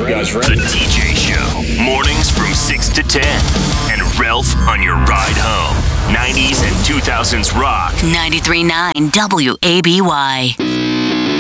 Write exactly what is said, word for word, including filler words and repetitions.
You guys ready? The D J Show. Mornings from six to ten. And Ralph on your ride home. nineties and two thousands rock. ninety-three point nine W A B Y.